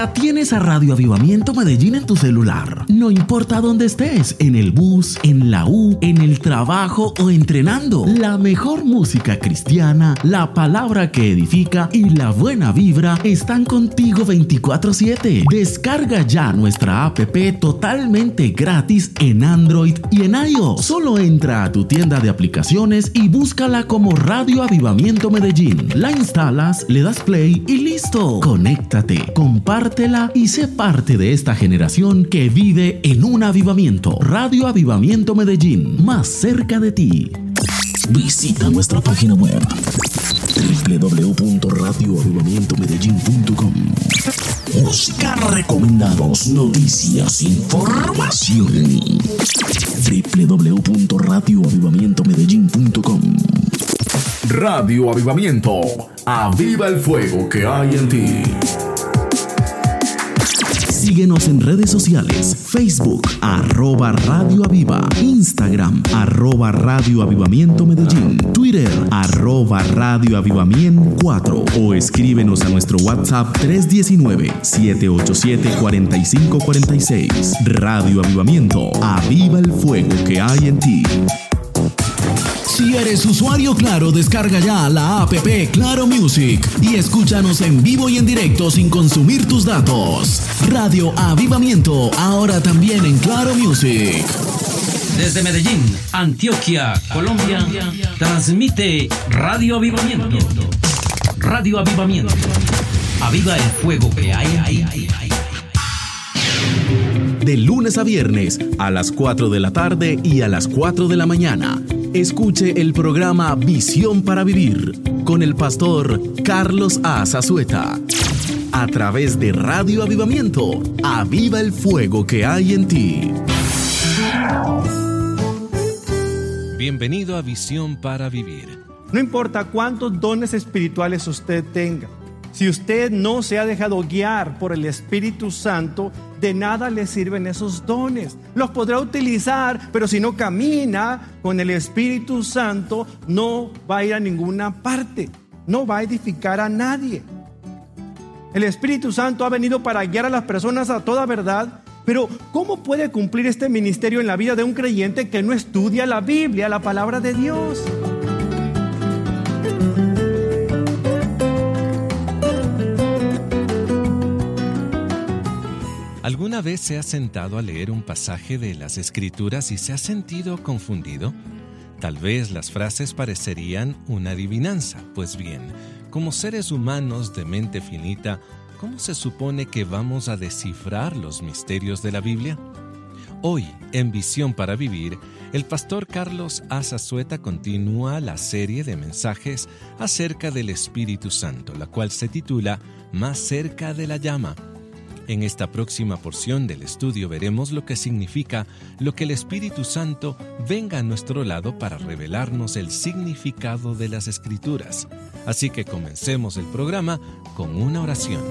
Ya tienes a Radio Avivamiento Medellín en tu celular. No importa dónde estés, en el bus, en la U, en el trabajo o entrenando. La mejor música cristiana, la palabra que edifica y la buena vibra están contigo 24/7. Descarga ya nuestra app totalmente gratis en Android y en iOS. Solo entra a tu tienda de aplicaciones y búscala como Radio Avivamiento Medellín. La instalas, le das play y listo. Conéctate, compártela y sé parte de esta generación que vive en un avivamiento. Radio Avivamiento Medellín, más cerca de ti. Visita nuestra página web www.radioavivamientomedellin.com. Música, recomendados, noticias, información. www.radioavivamientomedellin.com. Radio Avivamiento, aviva el fuego que hay en ti. Síguenos en redes sociales, Facebook, @Radio Aviva, Instagram, @Radio Avivamiento Medellín, Twitter, @Radio Avivamiento 4 o escríbenos a nuestro WhatsApp 319-787-4546. Radio Avivamiento, aviva el fuego que hay en ti. Si eres usuario Claro, descarga ya la app Claro Music y escúchanos en vivo y en directo sin consumir tus datos. Radio Avivamiento, ahora también en Claro Music. Desde Medellín, Antioquia, Colombia, transmite Radio Avivamiento. Radio Avivamiento. Aviva el fuego que hay ahí. De lunes a viernes, a las 4 de la tarde y a las 4 de la mañana. Escuche el programa Visión para Vivir con el pastor Carlos A. Zazueta. A través de Radio Avivamiento, aviva el fuego que hay en ti. Bienvenido a Visión para Vivir. No importa cuántos dones espirituales usted tenga, si usted no se ha dejado guiar por el Espíritu Santo, de nada le sirven esos dones. Los podrá utilizar, pero si no camina con el Espíritu Santo, no va a ir a ninguna parte, no va a edificar a nadie. El Espíritu Santo ha venido para guiar a las personas a toda verdad, pero ¿cómo puede cumplir este ministerio en la vida de un creyente que no estudia la Biblia, la palabra de Dios? ¿Alguna vez se ha sentado a leer un pasaje de las Escrituras y se ha sentido confundido? Tal vez las frases parecerían una adivinanza. Pues bien, como seres humanos de mente finita, ¿cómo se supone que vamos a descifrar los misterios de la Biblia? Hoy, en Visión para Vivir, el pastor Carlos A. Zazueta continúa la serie de mensajes acerca del Espíritu Santo, la cual se titula Más cerca de la llama. En esta próxima porción del estudio veremos lo que significa lo que el Espíritu Santo venga a nuestro lado para revelarnos el significado de las Escrituras. Así que comencemos el programa con una oración.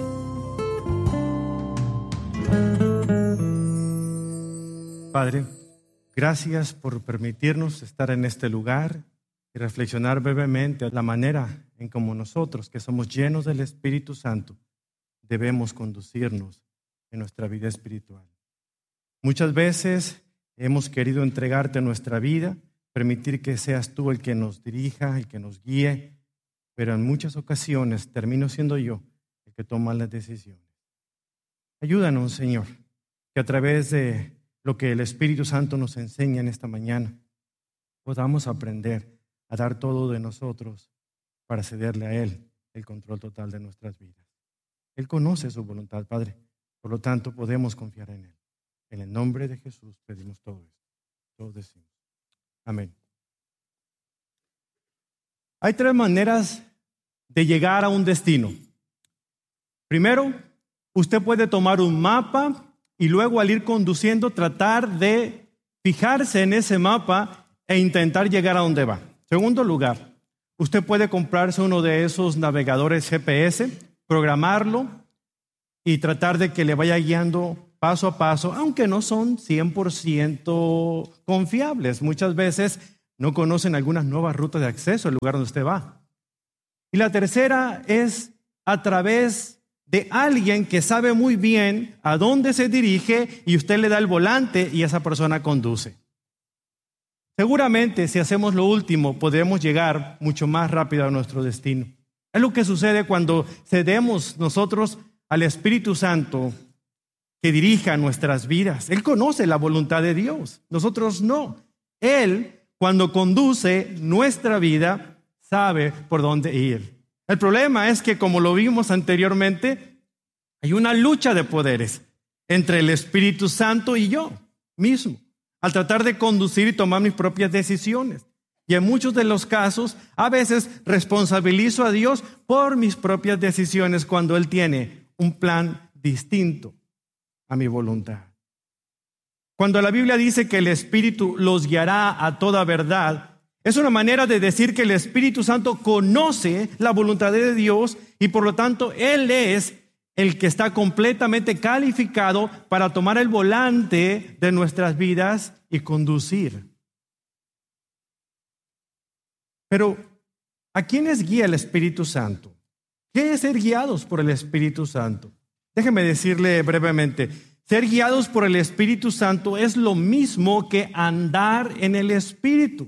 Padre, gracias por permitirnos estar en este lugar y reflexionar brevemente la manera en cómo nosotros, que somos llenos del Espíritu Santo, debemos conducirnos en nuestra vida espiritual. Muchas veces hemos querido entregarte nuestra vida, permitir que seas tú el que nos dirija, el que nos guíe, pero en muchas ocasiones termino siendo yo el que toma las decisiones. Ayúdanos, Señor, que a través de lo que el Espíritu Santo nos enseña en esta mañana, podamos aprender a dar todo de nosotros para cederle a Él el control total de nuestras vidas. Él conoce su voluntad, Padre. Por lo tanto, podemos confiar en Él. En el nombre de Jesús pedimos todo esto. Todos decimos amén. Hay 3 maneras de llegar a un destino. Primero, usted puede tomar un mapa y luego al ir conduciendo tratar de fijarse en ese mapa e intentar llegar a donde va. Segundo lugar, usted puede comprarse uno de esos navegadores GPS, programarlo y tratar de que le vaya guiando paso a paso, aunque no son 100% confiables. Muchas veces no conocen algunas nuevas rutas de acceso al lugar donde usted va. Y la tercera es a través de alguien que sabe muy bien a dónde se dirige y usted le da el volante y esa persona conduce. Seguramente si hacemos lo último podremos llegar mucho más rápido a nuestro destino. Es lo que sucede cuando cedemos nosotros al Espíritu Santo que dirija nuestras vidas. Él conoce la voluntad de Dios, nosotros no. Él, cuando conduce nuestra vida, sabe por dónde ir. El problema es que, como lo vimos anteriormente, hay una lucha de poderes entre el Espíritu Santo y yo mismo, al tratar de conducir y tomar mis propias decisiones. Y en muchos de los casos, a veces responsabilizo a Dios por mis propias decisiones cuando Él tiene un plan distinto a mi voluntad. Cuando la Biblia dice que el Espíritu los guiará a toda verdad, es una manera de decir que el Espíritu Santo conoce la voluntad de Dios y por lo tanto Él es el que está completamente calificado para tomar el volante de nuestras vidas y conducir. Pero, ¿a quiénes guía el Espíritu Santo? ¿Qué es ser guiados por el Espíritu Santo? Déjeme decirle brevemente, ser guiados por el Espíritu Santo es lo mismo que andar en el Espíritu.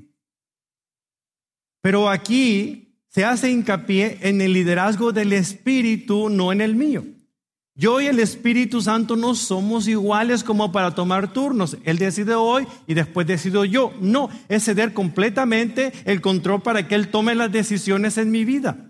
Pero aquí se hace hincapié en el liderazgo del Espíritu, no en el mío. Yo y el Espíritu Santo no somos iguales como para tomar turnos. Él decide hoy y después decido yo. No, es ceder completamente el control para que Él tome las decisiones en mi vida.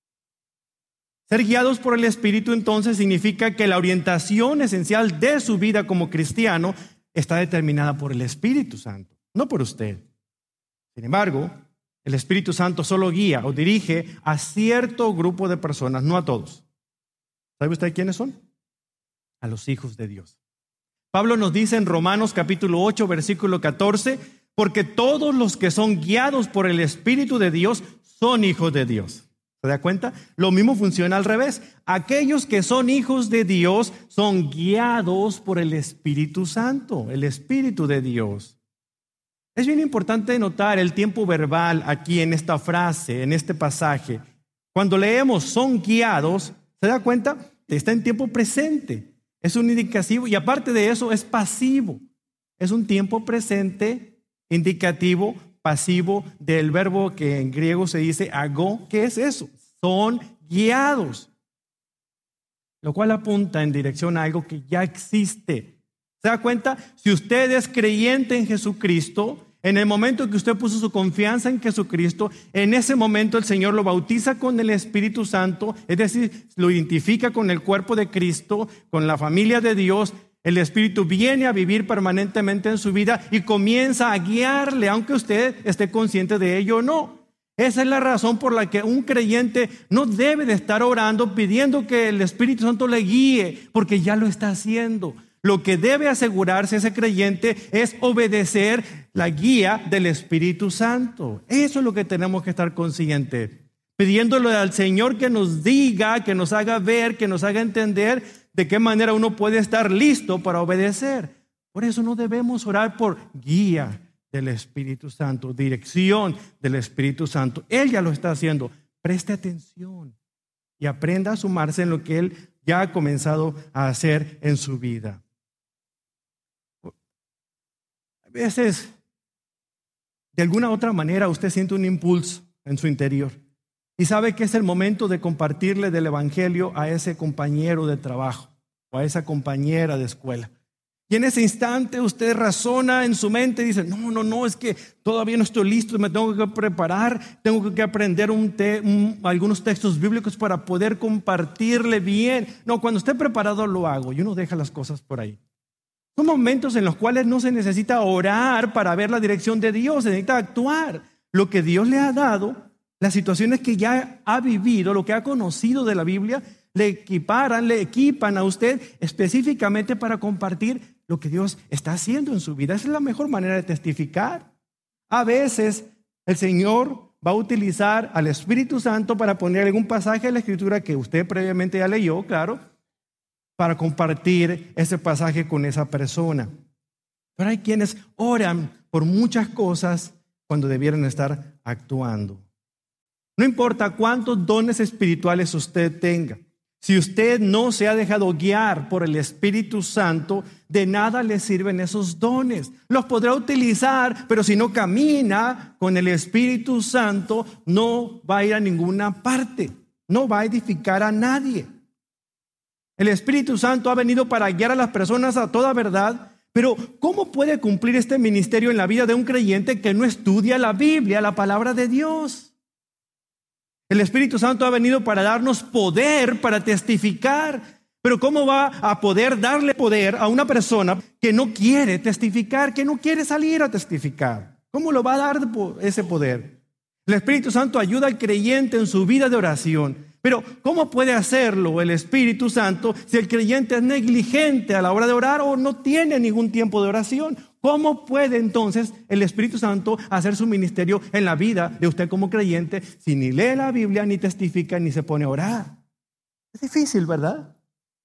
Ser guiados por el Espíritu entonces significa que la orientación esencial de su vida como cristiano está determinada por el Espíritu Santo, no por usted. Sin embargo, el Espíritu Santo solo guía o dirige a cierto grupo de personas, no a todos. ¿Sabe usted quiénes son? A los hijos de Dios. Pablo nos dice en Romanos capítulo 8, versículo 14, porque todos los que son guiados por el Espíritu de Dios son hijos de Dios. ¿Se da cuenta? Lo mismo funciona al revés. Aquellos que son hijos de Dios son guiados por el Espíritu Santo, el Espíritu de Dios. Es bien importante notar el tiempo verbal aquí en esta frase, en este pasaje. Cuando leemos son guiados, ¿se da cuenta? Está en tiempo presente. Es un indicativo y aparte de eso es pasivo. Es un tiempo presente, indicativo, pasivo del verbo que en griego se dice ago. ¿Qué es eso? Son guiados. Lo cual apunta en dirección a algo que ya existe. ¿Se da cuenta? Si usted es creyente en Jesucristo, en el momento que usted puso su confianza en Jesucristo, en ese momento el Señor lo bautiza con el Espíritu Santo, es decir, lo identifica con el cuerpo de Cristo, con la familia de Dios. El Espíritu viene a vivir permanentemente en su vida y comienza a guiarle, aunque usted esté consciente de ello o no. Esa es la razón por la que un creyente no debe de estar orando pidiendo que el Espíritu Santo le guíe, porque ya lo está haciendo. Lo que debe asegurarse ese creyente es obedecer la guía del Espíritu Santo. Eso es lo que tenemos que estar conscientes. Pidiéndole al Señor que nos diga, que nos haga ver, que nos haga entender de qué manera uno puede estar listo para obedecer. Por eso no debemos orar por guía del Espíritu Santo, dirección del Espíritu Santo. Él ya lo está haciendo. Preste atención y aprenda a sumarse en lo que Él ya ha comenzado a hacer en su vida. A veces, de alguna otra manera, usted siente un impulso en su interior y sabe que es el momento de compartirle del Evangelio a ese compañero de trabajo o a esa compañera de escuela. Y en ese instante usted razona en su mente y dice, no, es que todavía no estoy listo, me tengo que preparar, tengo que aprender algunos textos bíblicos para poder compartirle bien. No, cuando esté preparado lo hago y uno deja las cosas por ahí. Son momentos en los cuales no se necesita orar para ver la dirección de Dios, se necesita actuar. Lo que Dios le ha dado, las situaciones que ya ha vivido, lo que ha conocido de la Biblia, le equipan a usted específicamente para compartir lo que Dios está haciendo en su vida. Esa es la mejor manera de testificar. A veces el Señor va a utilizar al Espíritu Santo para poner algún pasaje de la Escritura que usted previamente ya leyó, claro, para compartir ese pasaje con esa persona. Pero hay quienes oran por muchas cosas cuando debieran estar actuando. No importa cuántos dones espirituales usted tenga. Si usted no se ha dejado guiar por el Espíritu Santo, de nada le sirven esos dones. Los podrá utilizar, pero si no camina con el Espíritu Santo, no va a ir a ninguna parte. No va a edificar a nadie. El Espíritu Santo ha venido para guiar a las personas a toda verdad, pero ¿cómo puede cumplir este ministerio en la vida de un creyente que no estudia la Biblia, la palabra de Dios? El Espíritu Santo ha venido para darnos poder para testificar. Pero ¿cómo va a poder darle poder a una persona que no quiere testificar, que no quiere salir a testificar? ¿Cómo lo va a dar ese poder? El Espíritu Santo ayuda al creyente en su vida de oración. Pero ¿cómo puede hacerlo el Espíritu Santo si el creyente es negligente a la hora de orar o no tiene ningún tiempo de oración? ¿Cómo puede entonces el Espíritu Santo hacer su ministerio en la vida de usted como creyente si ni lee la Biblia, ni testifica, ni se pone a orar? Es difícil, ¿verdad?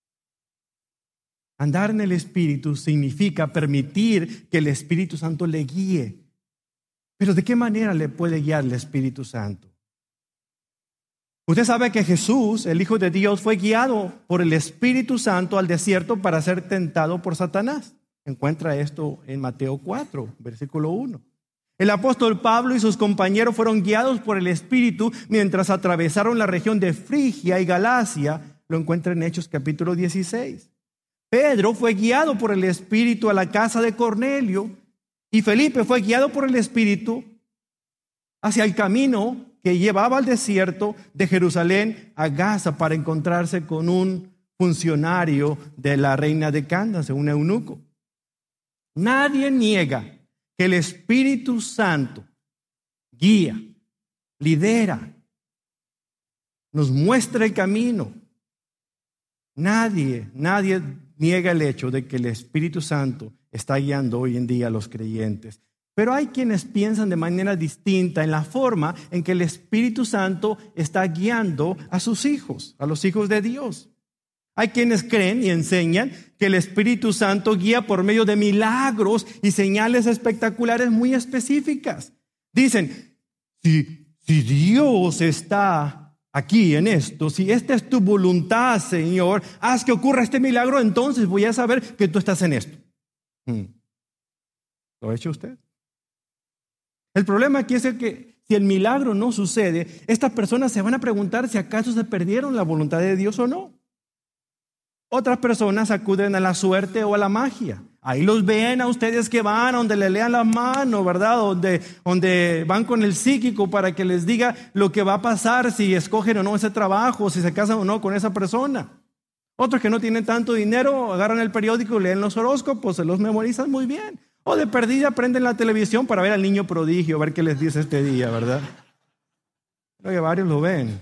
Andar en el Espíritu significa permitir que el Espíritu Santo le guíe. Pero ¿de qué manera le puede guiar el Espíritu Santo? Usted sabe que Jesús, el Hijo de Dios, fue guiado por el Espíritu Santo al desierto para ser tentado por Satanás. Encuentra esto en Mateo 4, versículo 1. El apóstol Pablo y sus compañeros fueron guiados por el Espíritu mientras atravesaron la región de Frigia y Galacia. Lo encuentra en Hechos capítulo 16. Pedro fue guiado por el Espíritu a la casa de Cornelio y Felipe fue guiado por el Espíritu hacia el camino que llevaba al desierto de Jerusalén a Gaza para encontrarse con un funcionario de la reina de Candace, un eunuco. Nadie niega que el Espíritu Santo guía, lidera, nos muestra el camino. Nadie niega el hecho de que el Espíritu Santo está guiando hoy en día a los creyentes. Pero hay quienes piensan de manera distinta en la forma en que el Espíritu Santo está guiando a sus hijos, a los hijos de Dios. Hay quienes creen y enseñan que el Espíritu Santo guía por medio de milagros y señales espectaculares muy específicas. Dicen, si Dios está aquí en esto, si esta es tu voluntad, Señor, haz que ocurra este milagro, entonces voy a saber que tú estás en esto. ¿Lo ha hecho usted? El problema aquí es que si el milagro no sucede, estas personas se van a preguntar si acaso se perdieron la voluntad de Dios o no. Otras personas acuden a la suerte o a la magia. Ahí los ven a ustedes que van a donde le lean la mano, ¿verdad? Donde van con el psíquico para que les diga lo que va a pasar, si escogen o no ese trabajo, si se casan o no con esa persona. Otros que no tienen tanto dinero, agarran el periódico, leen los horóscopos, se los memorizan muy bien. O de perdida prenden la televisión para ver al niño prodigio, a ver qué les dice este día, ¿verdad? Creo que varios lo ven.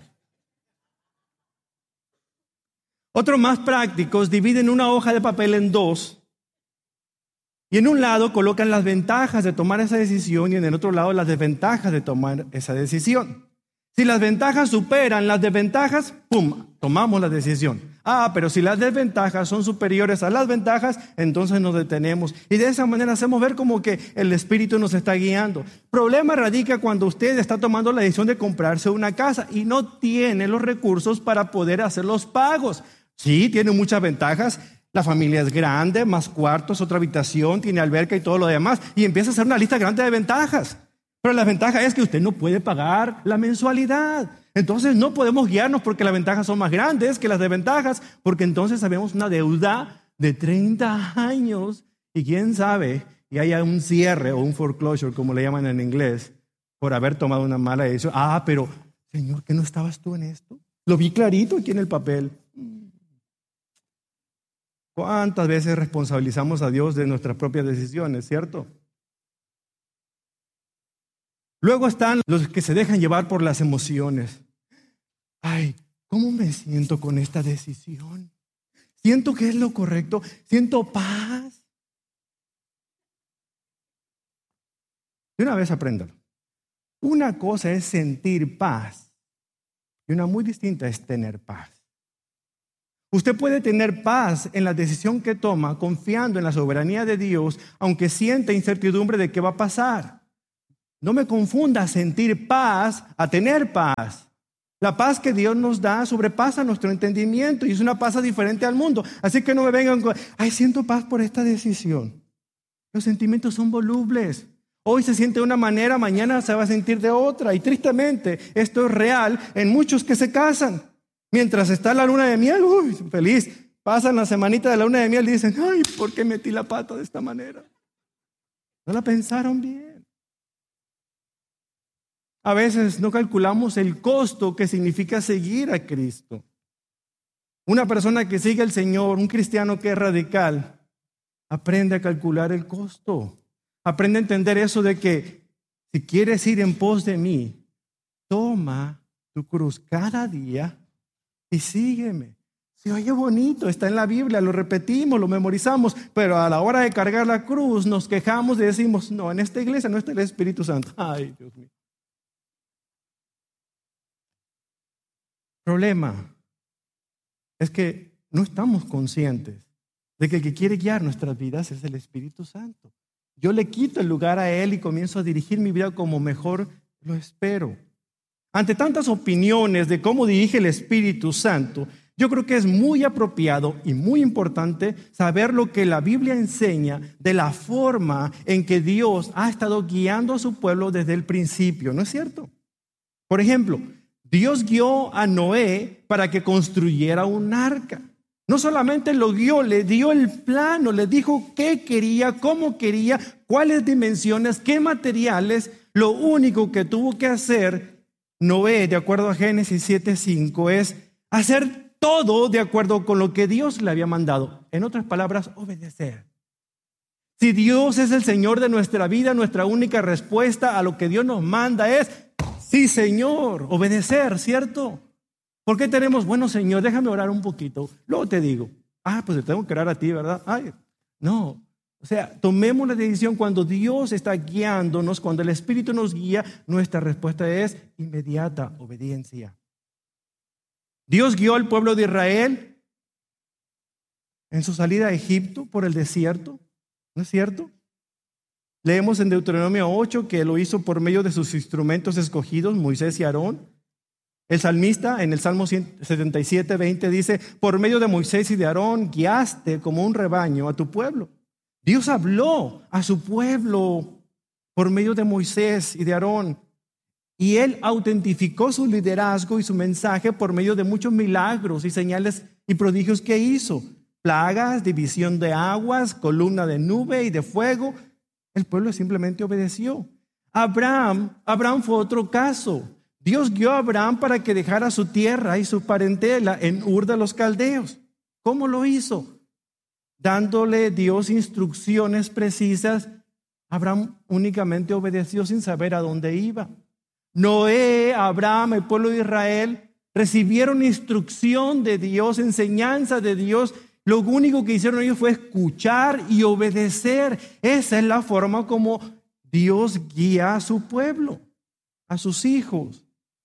Otros más prácticos dividen una hoja de papel en dos y en un lado colocan las ventajas de tomar esa decisión y en el otro lado las desventajas de tomar esa decisión. Si las ventajas superan las desventajas, ¡pum!, tomamos la decisión. Pero si las desventajas son superiores a las ventajas, entonces nos detenemos. Y de esa manera hacemos ver como que el Espíritu nos está guiando. El problema radica cuando usted está tomando la decisión de comprarse una casa y no tiene los recursos para poder hacer los pagos. Sí, tiene muchas ventajas. La familia es grande, más cuartos, otra habitación, tiene alberca y todo lo demás. Y empieza a hacer una lista grande de ventajas. Pero la ventaja es que usted no puede pagar la mensualidad. Entonces no podemos guiarnos porque las ventajas son más grandes que las desventajas, porque entonces sabemos una deuda de 30 años y quién sabe, y haya un cierre o un foreclosure, como le llaman en inglés, por haber tomado una mala decisión. Pero Señor, ¿que no estabas tú en esto? Lo vi clarito aquí en el papel. ¿Cuántas veces responsabilizamos a Dios de nuestras propias decisiones, cierto? Luego están los que se dejan llevar por las emociones. ¿Cómo me siento con esta decisión? Siento que es lo correcto, siento paz. De una vez apréndalo. Una cosa es sentir paz y una muy distinta es tener paz. Usted puede tener paz en la decisión que toma, confiando en la soberanía de Dios, aunque sienta incertidumbre de qué va a pasar. No me confunda sentir paz a tener paz. La paz que Dios nos da sobrepasa nuestro entendimiento y es una paz diferente al mundo. Así que no me vengan con, ay, siento paz por esta decisión. Los sentimientos son volubles. Hoy se siente de una manera, mañana se va a sentir de otra. Y tristemente, esto es real en muchos que se casan. Mientras está la luna de miel, uy, feliz. Pasan la semanita de la luna de miel y dicen, ay, ¿por qué metí la pata de esta manera? No la pensaron bien. A veces no calculamos el costo que significa seguir a Cristo. Una persona que sigue al Señor, un cristiano que es radical, aprende a calcular el costo. Aprende a entender eso de que si quieres ir en pos de mí, toma tu cruz cada día y sígueme. Se oye bonito, está en la Biblia, lo repetimos, lo memorizamos, pero a la hora de cargar la cruz nos quejamos y decimos, no, en esta iglesia no está el Espíritu Santo. Ay, Dios mío. El problema es que no estamos conscientes de que el que quiere guiar nuestras vidas es el Espíritu Santo. Yo le quito el lugar a Él y comienzo a dirigir mi vida como mejor lo espero. Ante tantas opiniones de cómo dirige el Espíritu Santo, yo creo que es muy apropiado y muy importante saber lo que la Biblia enseña de la forma en que Dios ha estado guiando a su pueblo desde el principio, ¿no es cierto? Por ejemplo, Dios guió a Noé para que construyera un arca. No solamente lo guió, le dio el plano, le dijo qué quería, cómo quería, cuáles dimensiones, qué materiales. Lo único que tuvo que hacer Noé, de acuerdo a Génesis 7:5, es hacer todo de acuerdo con lo que Dios le había mandado. En otras palabras, obedecer. Si Dios es el Señor de nuestra vida, nuestra única respuesta a lo que Dios nos manda es, sí, Señor, obedecer, ¿cierto? ¿Por qué tenemos, bueno, Señor, déjame orar un poquito? Luego te digo, pues te tengo que orar a ti, ¿verdad? No. O sea, tomemos la decisión cuando Dios está guiándonos, cuando el Espíritu nos guía, nuestra respuesta es inmediata, obediencia. Dios guió al pueblo de Israel en su salida a Egipto por el desierto, ¿no es cierto? Leemos en Deuteronomio 8 que lo hizo por medio de sus instrumentos escogidos, Moisés y Aarón. El salmista en el Salmo 77:20 dice, por medio de Moisés y de Aarón guiaste como un rebaño a tu pueblo. Dios habló a su pueblo por medio de Moisés y de Aarón. Y Él autentificó su liderazgo y su mensaje por medio de muchos milagros y señales y prodigios que hizo. Plagas, división de aguas, columna de nube y de fuego. El pueblo simplemente obedeció. Abraham fue otro caso. Dios guió a Abraham para que dejara su tierra y su parentela en Ur de los Caldeos. ¿Cómo lo hizo? Dándole Dios instrucciones precisas. Abraham únicamente obedeció sin saber a dónde iba. Noé, Abraham, el pueblo de Israel recibieron instrucción de Dios, enseñanza de Dios. Lo único que hicieron ellos fue escuchar y obedecer. Esa es la forma como Dios guía a su pueblo, a sus hijos.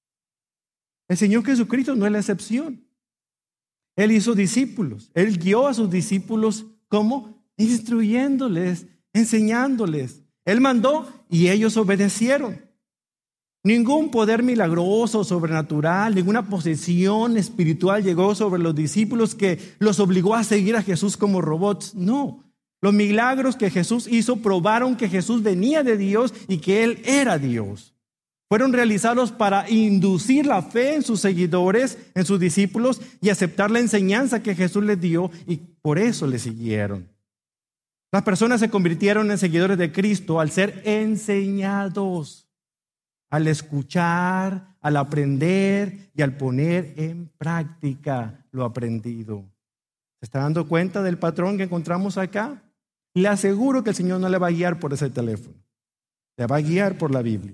El Señor Jesucristo no es la excepción. Él hizo discípulos. Él guió a sus discípulos como instruyéndoles, enseñándoles. Él mandó y ellos obedecieron. Ningún poder milagroso, sobrenatural, ninguna posesión espiritual llegó sobre los discípulos que los obligó a seguir a Jesús como robots. No. Los milagros que Jesús hizo probaron que Jesús venía de Dios y que Él era Dios. Fueron realizados para inducir la fe en sus seguidores, en sus discípulos y aceptar la enseñanza que Jesús les dio y por eso le siguieron. Las personas se convirtieron en seguidores de Cristo al ser enseñados, al escuchar, al aprender y al poner en práctica lo aprendido. ¿Se está dando cuenta del patrón que encontramos acá? Le aseguro que el Señor no le va a guiar por ese teléfono. Le va a guiar por la Biblia.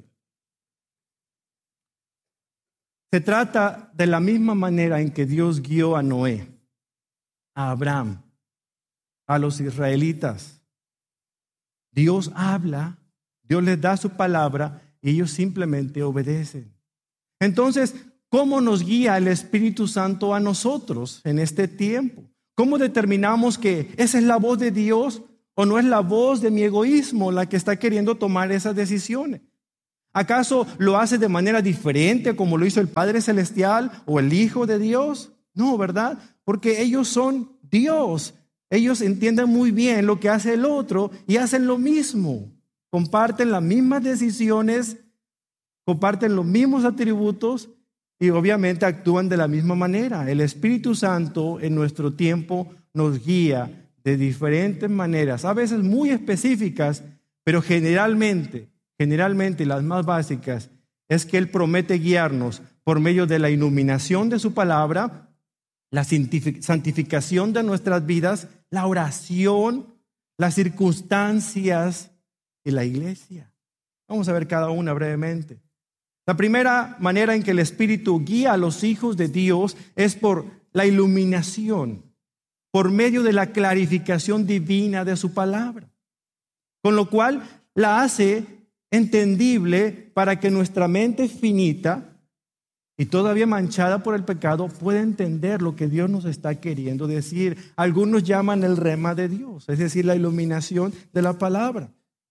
Se trata de la misma manera en que Dios guió a Noé, a Abraham, a los israelitas. Dios habla, Dios les da su palabra y ellos simplemente obedecen. Entonces, ¿cómo nos guía el Espíritu Santo a nosotros en este tiempo? ¿Cómo determinamos que esa es la voz de Dios o no es la voz de mi egoísmo la que está queriendo tomar esas decisiones? ¿Acaso lo hace de manera diferente como lo hizo el Padre Celestial o el Hijo de Dios? No, ¿verdad? Porque ellos son Dios. Ellos entienden muy bien lo que hace el otro y hacen lo mismo. Comparten las mismas decisiones, comparten los mismos atributos y obviamente actúan de la misma manera. El Espíritu Santo en nuestro tiempo nos guía de diferentes maneras, a veces muy específicas, pero generalmente las más básicas, es que Él promete guiarnos por medio de la iluminación de su palabra, la santificación de nuestras vidas, la oración, las circunstancias y la iglesia. Vamos a ver cada una brevemente. La primera manera en que el Espíritu guía a los hijos de Dios es por la iluminación, por medio de la clarificación divina de su palabra, con lo cual la hace entendible para que nuestra mente finita y todavía manchada por el pecado pueda entender lo que Dios nos está queriendo decir. Algunos llaman el rema de Dios, es decir, la iluminación de la palabra.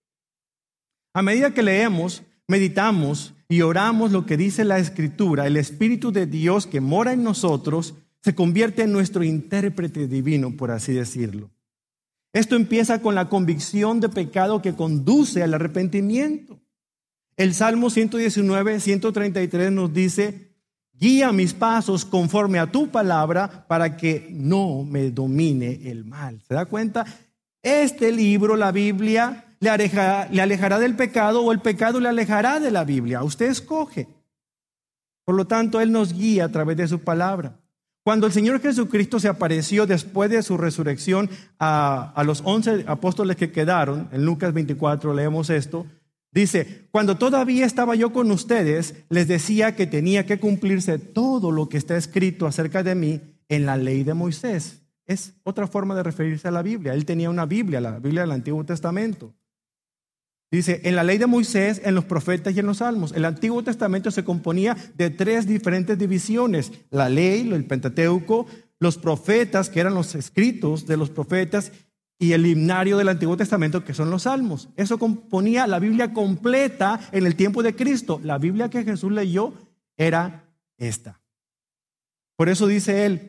A medida que leemos, meditamos y oramos lo que dice la Escritura, el Espíritu de Dios que mora en nosotros se convierte en nuestro intérprete divino, por así decirlo. Esto empieza con la convicción de pecado que conduce al arrepentimiento. El Salmo 119, 133 nos dice: guía mis pasos conforme a tu palabra para que no me domine el mal. ¿Se da cuenta? Este libro, la Biblia, le alejará del pecado o el pecado le alejará de la Biblia. Usted escoge. Por lo tanto, Él nos guía a través de su palabra. Cuando el Señor Jesucristo se apareció después de su resurrección a los 11 apóstoles que quedaron, en Lucas 24 leemos esto, dice: cuando todavía estaba yo con ustedes, les decía que tenía que cumplirse todo lo que está escrito acerca de mí en la ley de Moisés. Es otra forma de referirse a la Biblia. Él tenía una Biblia, la Biblia del Antiguo Testamento. Dice, en la ley de Moisés, en los profetas y en los salmos. El Antiguo Testamento se componía de 3 diferentes divisiones: la ley, el Pentateuco, los profetas, que eran los escritos de los profetas, y el himnario del Antiguo Testamento, que son los salmos. Eso componía la Biblia completa en el tiempo de Cristo. La Biblia que Jesús leyó era esta. Por eso dice él: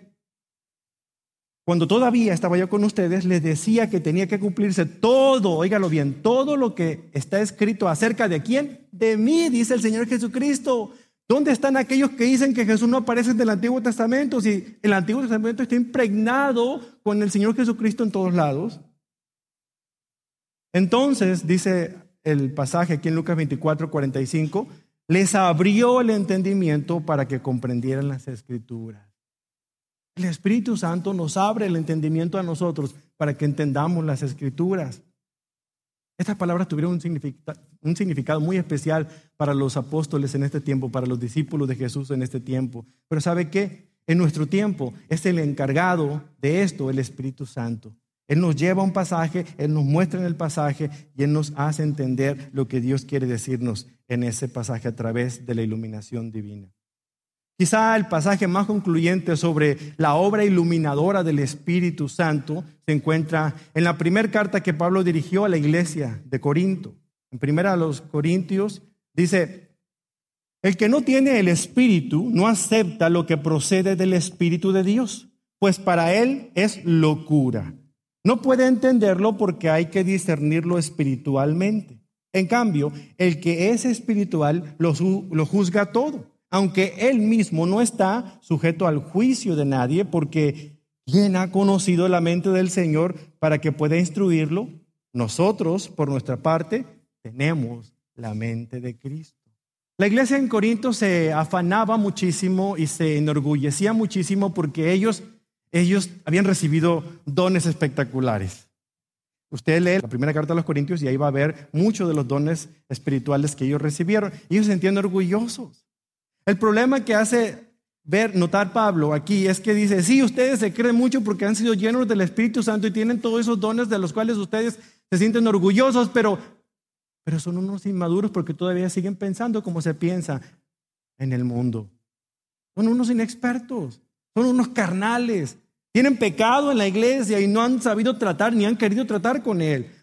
cuando todavía estaba yo con ustedes, les decía que tenía que cumplirse todo, óigalo bien, todo lo que está escrito acerca de ¿quién? De mí, dice el Señor Jesucristo. ¿Dónde están aquellos que dicen que Jesús no aparece en el Antiguo Testamento? Si el Antiguo Testamento está impregnado con el Señor Jesucristo en todos lados. Entonces, dice el pasaje aquí en Lucas 24, 45, les abrió el entendimiento para que comprendieran las Escrituras. El Espíritu Santo nos abre el entendimiento a nosotros para que entendamos las Escrituras. Estas palabras tuvieron un significado muy especial para los apóstoles en este tiempo, para los discípulos de Jesús en este tiempo. Pero ¿sabe qué? En nuestro tiempo es el encargado de esto, el Espíritu Santo. Él nos lleva a un pasaje, Él nos muestra en el pasaje y Él nos hace entender lo que Dios quiere decirnos en ese pasaje a través de la iluminación divina. Quizá el pasaje más concluyente sobre la obra iluminadora del Espíritu Santo se encuentra en la primera carta que Pablo dirigió a la iglesia de Corinto. En primera a los Corintios dice: el que no tiene el Espíritu no acepta lo que procede del Espíritu de Dios, pues para él es locura. No puede entenderlo porque hay que discernirlo espiritualmente. En cambio, el que es espiritual lo juzga todo, aunque él mismo no está sujeto al juicio de nadie, porque ¿quién ha conocido la mente del Señor para que pueda instruirlo? Nosotros, por nuestra parte, tenemos la mente de Cristo. La iglesia en Corinto se afanaba muchísimo y se enorgullecía muchísimo porque ellos habían recibido dones espectaculares. Usted lee la primera carta a los Corintios y ahí va a ver muchos de los dones espirituales que ellos recibieron. Ellos se sentían orgullosos. El problema que hace notar Pablo aquí es que dice: sí, ustedes se creen mucho porque han sido llenos del Espíritu Santo y tienen todos esos dones de los cuales ustedes se sienten orgullosos, pero son unos inmaduros porque todavía siguen pensando como se piensa en el mundo. Son unos inexpertos, son unos carnales, tienen pecado en la iglesia y no han sabido tratar ni han querido tratar con él.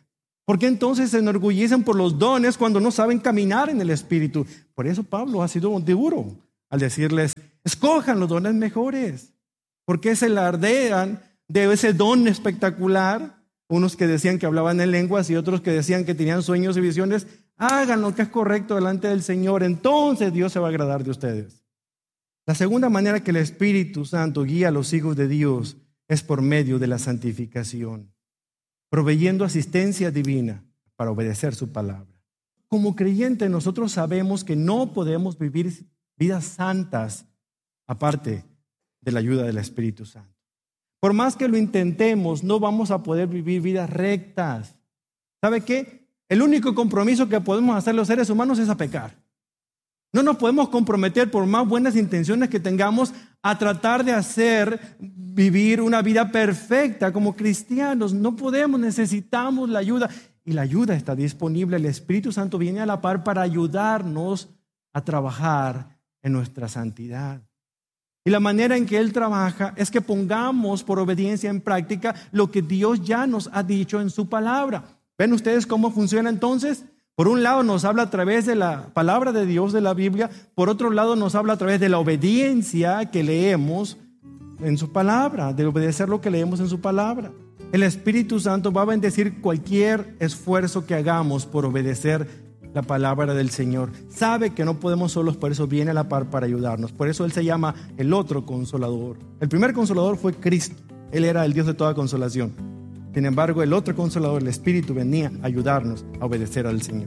¿Por qué entonces se enorgullecen por los dones cuando no saben caminar en el Espíritu? Por eso Pablo ha sido duro al decirles, escojan los dones mejores. ¿Por qué se alardean de ese don espectacular? Unos que decían que hablaban en lenguas y otros que decían que tenían sueños y visiones. Hagan lo que es correcto delante del Señor, entonces Dios se va a agradar de ustedes. La segunda manera que el Espíritu Santo guía a los hijos de Dios es por medio de la santificación, proveyendo asistencia divina para obedecer su palabra. Como creyentes nosotros sabemos que no podemos vivir vidas santas aparte de la ayuda del Espíritu Santo. Por más que lo intentemos, no vamos a poder vivir vidas rectas. ¿Sabe qué? El único compromiso que podemos hacer los seres humanos es a pecar. No nos podemos comprometer, por más buenas intenciones que tengamos, a tratar de vivir una vida perfecta como cristianos. No podemos, necesitamos la ayuda. Y la ayuda está disponible. El Espíritu Santo viene a la par para ayudarnos a trabajar en nuestra santidad. Y la manera en que Él trabaja es que pongamos por obediencia en práctica lo que Dios ya nos ha dicho en su palabra. ¿Ven ustedes cómo funciona entonces? Por un lado nos habla a través de la palabra de Dios, de la Biblia. Por otro lado nos habla a través de la obediencia que leemos en su palabra, de obedecer lo que leemos en su palabra. El Espíritu Santo va a bendecir cualquier esfuerzo que hagamos por obedecer la palabra del Señor. Sabe que no podemos solos, por eso viene a la par para ayudarnos. Por eso Él se llama el otro consolador. El primer consolador fue Cristo. Él era el Dios de toda consolación. Sin embargo, el otro consolador, el Espíritu, venía a ayudarnos a obedecer al Señor.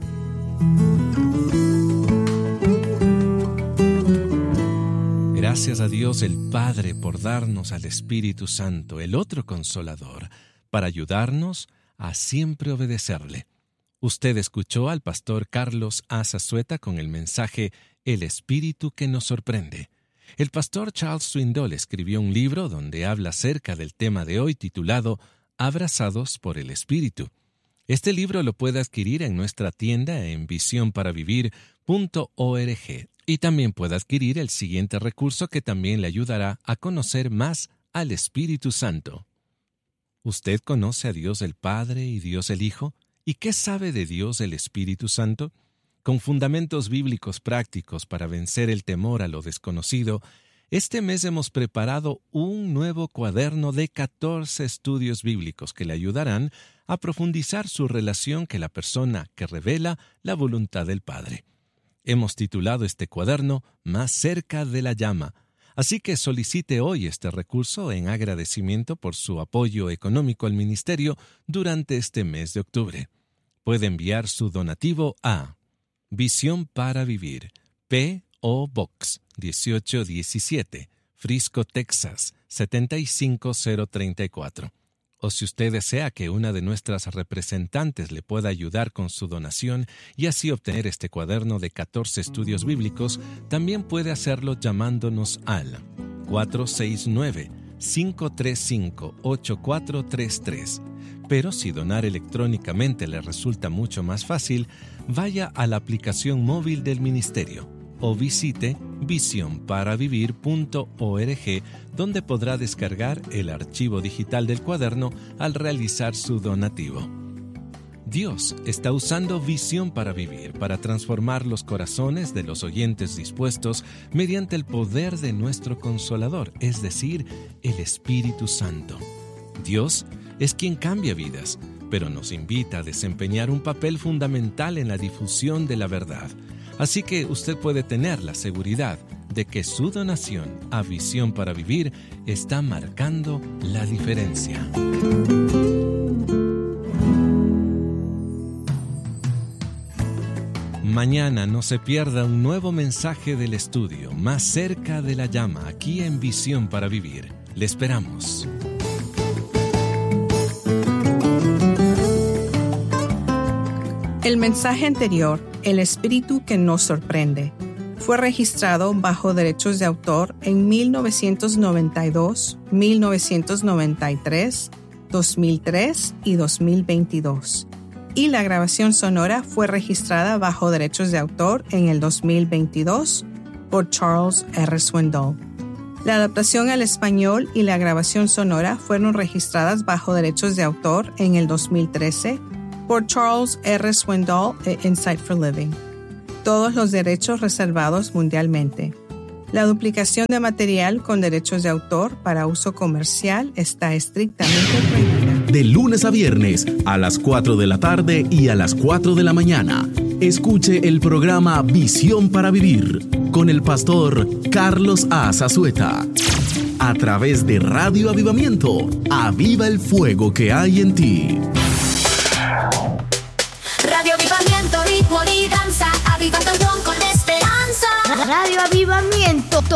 Gracias a Dios el Padre por darnos al Espíritu Santo, el otro consolador, para ayudarnos a siempre obedecerle. Usted escuchó al pastor Carlos A. Zazueta con el mensaje El Espíritu que nos sorprende. El pastor Charles Swindoll escribió un libro donde habla acerca del tema de hoy titulado Abrazados por el Espíritu. Este libro lo puede adquirir en nuestra tienda en visionparavivir.org y también puede adquirir el siguiente recurso que también le ayudará a conocer más al Espíritu Santo. ¿Usted conoce a Dios el Padre y Dios el Hijo? ¿Y qué sabe de Dios el Espíritu Santo? Con fundamentos bíblicos prácticos para vencer el temor a lo desconocido, este mes hemos preparado un nuevo cuaderno de 14 estudios bíblicos que le ayudarán a profundizar su relación con la persona que revela la voluntad del Padre. Hemos titulado este cuaderno Más cerca de la llama, así que solicite hoy este recurso en agradecimiento por su apoyo económico al ministerio durante este mes de octubre. Puede enviar su donativo a Visión para Vivir, P.O. Box 1817, Frisco, Texas 75034. O si usted desea que una de nuestras representantes le pueda ayudar con su donación y así obtener este cuaderno de 14 estudios bíblicos, también puede hacerlo llamándonos al 469-535-8433. Pero si donar electrónicamente le resulta mucho más fácil, vaya a la aplicación móvil del ministerio o visite visionparavivir.org, donde podrá descargar el archivo digital del cuaderno al realizar su donativo. Dios está usando Visión para Vivir para transformar los corazones de los oyentes dispuestos mediante el poder de nuestro Consolador, es decir, el Espíritu Santo. Dios es quien cambia vidas, pero nos invita a desempeñar un papel fundamental en la difusión de la verdad. Así que usted puede tener la seguridad de que su donación a Visión para Vivir está marcando la diferencia. Mañana no se pierda un nuevo mensaje del estudio Más cerca de la llama, aquí en Visión para Vivir. Le esperamos. El mensaje anterior, El Espíritu que nos sorprende, fue registrado bajo derechos de autor en 1992, 1993, 2003 y 2022. Y la grabación sonora fue registrada bajo derechos de autor en el 2022 por Charles R. Swindoll. La adaptación al español y la grabación sonora fueron registradas bajo derechos de autor en el 2013 por Charles R. Swindoll e Insight for Living. Todos los derechos reservados mundialmente. La duplicación de material con derechos de autor para uso comercial está estrictamente prohibida. De lunes a viernes a las 4 de la tarde y a las 4 de la mañana. Escuche el programa Visión para Vivir con el pastor Carlos A. Zazueta. A través de Radio Avivamiento, aviva el fuego que hay en ti. Radio Avivamiento, ritmo y danza, avivando con esperanza. Radio Avivamiento.